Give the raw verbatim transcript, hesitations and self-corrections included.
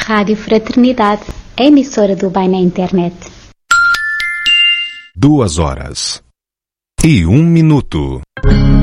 Rádio Fraternidade, a emissora do bem na internet. Duas horas e um minuto.